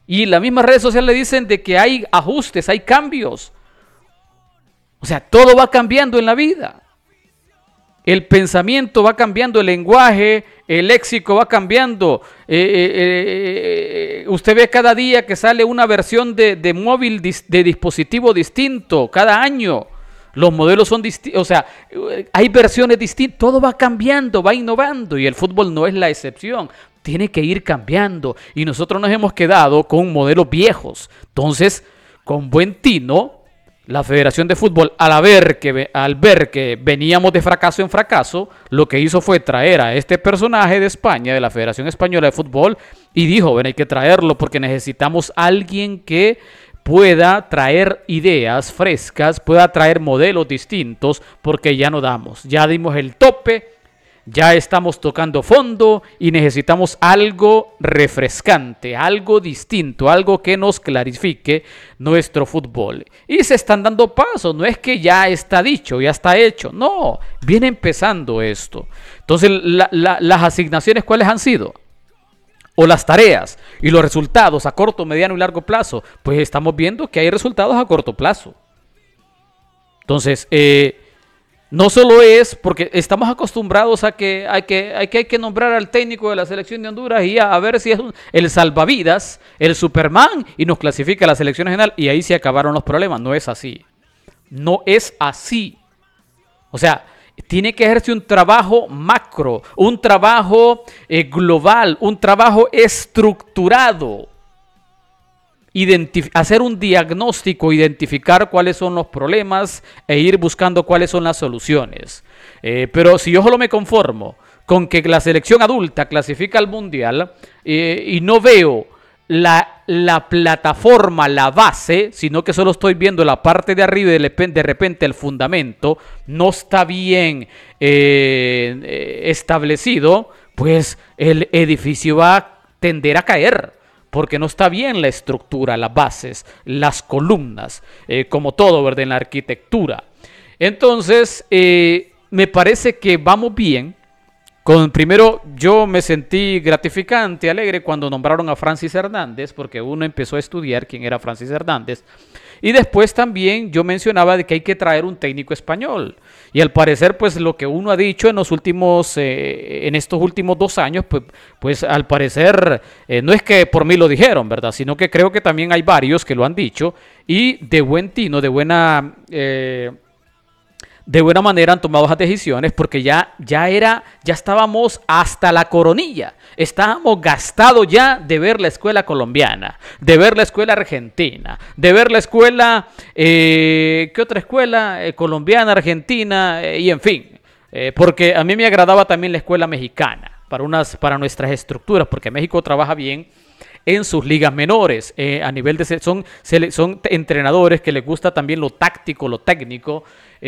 Y las mismas redes sociales le dicen de que hay ajustes, hay cambios. O sea, todo va cambiando en la vida. El pensamiento va cambiando, el lenguaje, el léxico va cambiando. Usted ve cada día que sale una versión de móvil, de dispositivo distinto, cada año. Los modelos son distintos, o sea, hay versiones distintas, todo va cambiando, va innovando y el fútbol no es la excepción. Tiene que ir cambiando y nosotros nos hemos quedado con modelos viejos. Entonces, con buen tino, la Federación de Fútbol, al ver que veníamos de fracaso en fracaso, lo que hizo fue traer a este personaje de España, de la Federación Española de Fútbol, y dijo, bueno, hay que traerlo porque necesitamos alguien que pueda traer ideas frescas, pueda traer modelos distintos, porque ya no damos, ya dimos el tope, ya estamos tocando fondo y necesitamos algo refrescante, algo distinto, algo que nos clarifique nuestro fútbol. Y se están dando pasos, no es que ya está dicho, ya está hecho, no, viene empezando esto. Entonces, las asignaciones, ¿cuáles han sido? O las tareas y los resultados a corto, mediano y largo plazo, pues estamos viendo que hay resultados a corto plazo. Entonces, no solo es porque estamos acostumbrados a que hay que nombrar al técnico de la selección de Honduras y a ver si es el salvavidas, el Superman y nos clasifica a la selección nacional y ahí se acabaron los problemas. No es así. No es así. O sea, tiene que ejercer un trabajo macro, un trabajo global, un trabajo estructurado. Hacer un diagnóstico, identificar cuáles son los problemas e ir buscando cuáles son las soluciones. Pero si yo solo me conformo con que la selección adulta clasifica al mundial y no veo la plataforma, la base, sino que solo estoy viendo la parte de arriba y de repente el fundamento no está bien establecido, pues el edificio va a tender a caer. Porque no está bien la estructura, las bases, las columnas, como todo, ¿verdad? En la arquitectura. Entonces, me parece que vamos bien. Primero, yo me sentí gratificante, alegre cuando nombraron a Francis Hernández, porque uno empezó a estudiar quién era Francis Hernández. Y después también yo mencionaba de que hay que traer un técnico español. Y al parecer, pues lo que uno ha dicho en estos últimos 2 años, pues al parecer no es que por mí lo dijeron, ¿verdad? Sino que creo que también hay varios que lo han dicho y de buen tino, de buena manera han tomado esas decisiones porque ya estábamos hasta la coronilla. Estábamos gastados ya de ver la escuela colombiana, de ver la escuela argentina, de ver la escuela, ¿qué otra escuela? Colombiana, argentina, y en fin. Porque a mí me agradaba también la escuela mexicana para nuestras estructuras, porque México trabaja bien en sus ligas menores, a nivel son entrenadores que les gusta también lo táctico, lo técnico,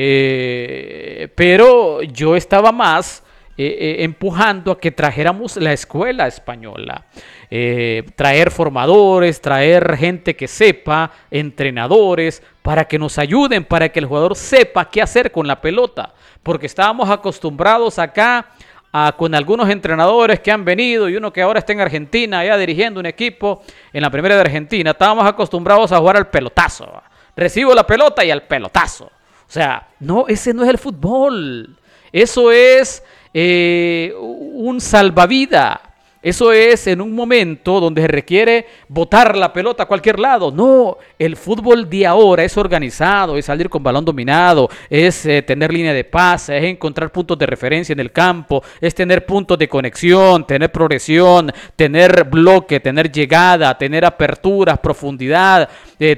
pero yo estaba más empujando a que trajéramos la escuela española, traer formadores, traer gente que sepa, entrenadores, para que nos ayuden, para que el jugador sepa qué hacer con la pelota, porque estábamos acostumbrados acá con algunos entrenadores que han venido y uno que ahora está en Argentina, allá dirigiendo un equipo en la primera de Argentina. Estábamos acostumbrados a jugar al pelotazo. Recibo la pelota y al pelotazo. O sea, no, ese no es el fútbol. Eso es un salvavidas. Eso es en un momento donde se requiere botar la pelota a cualquier lado. No, el fútbol de ahora es organizado, es salir con balón dominado, es tener línea de pase, es encontrar puntos de referencia en el campo, es tener puntos de conexión, tener progresión, tener bloque, tener llegada, tener aperturas, profundidad,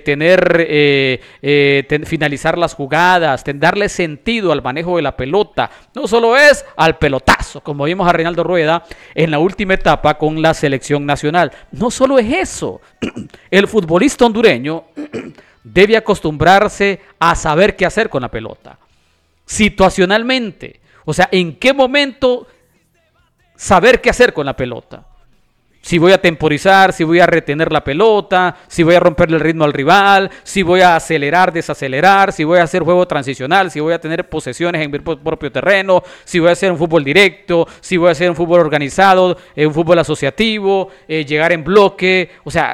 finalizar las jugadas, darle sentido al manejo de la pelota. No solo es al pelotazo, como vimos a Reinaldo Rueda en la última etapa con la selección nacional. No solo es eso, el futbolista hondureño debe acostumbrarse a saber qué hacer con la pelota, situacionalmente, o sea, en qué momento saber qué hacer con la pelota. Si voy a temporizar, si voy a retener la pelota, si voy a romperle el ritmo al rival, si voy a acelerar, desacelerar, si voy a hacer juego transicional, si voy a tener posesiones en mi propio terreno, si voy a hacer un fútbol directo, si voy a hacer un fútbol organizado, un fútbol asociativo, llegar en bloque. O sea,